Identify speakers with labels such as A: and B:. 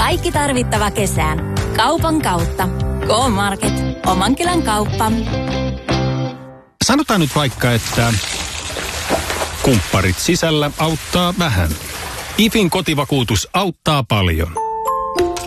A: Kaikki tarvittava kesään. Kaupan kautta. K-Market. Omankylän kauppa.
B: Sanotaan nyt vaikka, että kumpparit sisällä auttaa vähän. IFin kotivakuutus auttaa paljon.